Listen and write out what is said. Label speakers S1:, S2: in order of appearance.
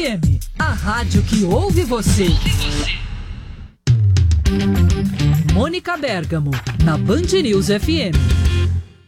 S1: FM, a rádio que ouve você. Mônica Bergamo, na Band News FM.